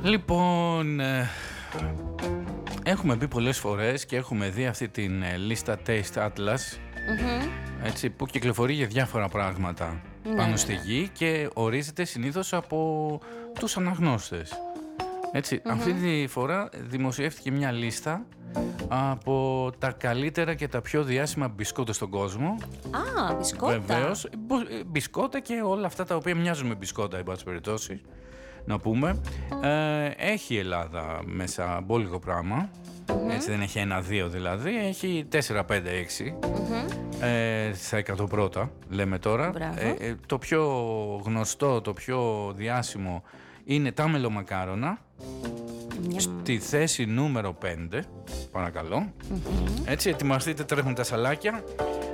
Λοιπόν, έχουμε μπει πολλές φορές και έχουμε δει αυτή την λίστα Taste Atlas, έτσι, που κυκλοφορεί για διάφορα πράγματα πάνω στη γη και ορίζεται συνήθως από τους αναγνώστες. Έτσι, αυτή τη φορά δημοσιεύτηκε μια λίστα από τα καλύτερα και τα πιο διάσημα μπισκότα στον κόσμο. Α, μπισκότα. Βεβαίως, μπισκότα και όλα αυτά τα οποία μοιάζουν με μπισκότα, εν πάση περιπτώσει, να πούμε. Έχει η Ελλάδα μέσα μπόλικο πράγμα. Έτσι, δεν έχει 1-2 δηλαδή, έχει 4-5-6 στα 100 πρώτα, λέμε τώρα. Το πιο γνωστό, το πιο διάσημο είναι τα μελομακάρονα. Στη θέση νούμερο 5, παρακαλώ. Έτσι, ετοιμαστείτε, τρέχουν τα σαλάκια.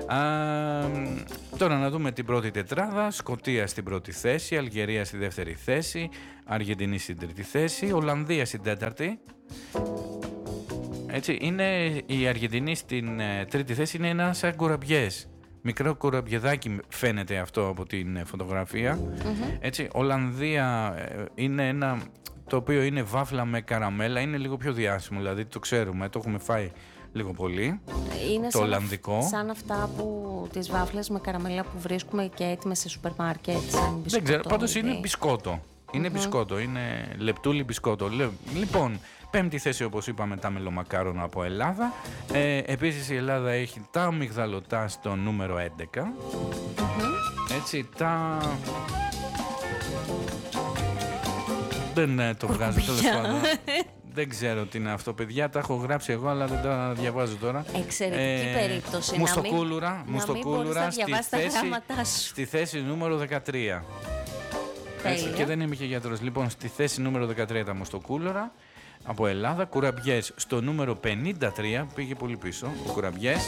Τώρα να δούμε την πρώτη τετράδα. Σκωτία στην πρώτη θέση, Αλγερία στη δεύτερη θέση, Αργεντινή στην τρίτη θέση, Ολλανδία στην τέταρτη. Έτσι, είναι η Αργεντινή στην τρίτη θέση, είναι ένα σαν κουραμπιές. Μικρό κουραμπιεδάκι φαίνεται αυτό από την φωτογραφία. Έτσι, Ολλανδία είναι ένα το οποίο είναι βάφλα με καραμέλα, είναι λίγο πιο διάσημο, δηλαδή το ξέρουμε, το έχουμε φάει λίγο πολύ. Είναι το Ολλανδικό. Σαν αυτά που τις βάφλες με καραμέλα που βρίσκουμε και έτοιμες σε σούπερ μάρκετ. Δεν ξέρω, πάντως είναι μπισκότο. Είναι μπισκότο, είναι λεπτούλι μπισκότο. Λοιπόν, πέμπτη θέση όπως είπαμε τα μελομακάρονα από Ελλάδα. Επίσης η Ελλάδα έχει τα αμυγδαλωτά στο νούμερο 11. Έτσι, τα... Δεν το βγάζω τέλος πάντων. Δεν ξέρω τι είναι αυτό, παιδιά. Τα έχω γράψει εγώ, αλλά δεν τα διαβάζω τώρα. Εξαιρετική περίπτωση. Μουστοκούλουρα στη θέση νούμερο 13. Έτσι, και δεν είμαι και γιατρός. Λοιπόν, στη θέση νούμερο 13 τα μουστοκούλουρα από Ελλάδα. Κουραμπιές στο νούμερο 53, πήγε πολύ πίσω ο κουραμπιές.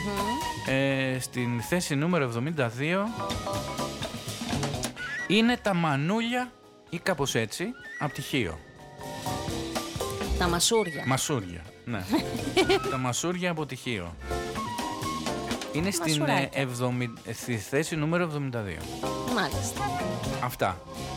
Στην θέση νούμερο 72 είναι τα μανούλια ή κάπως έτσι, από τυχείο. Τα μασούρια. Μασούρια, ναι. Τα μασούρια από τυχείο. Είναι στη θέση νούμερο 72. Μάλιστα. Αυτά.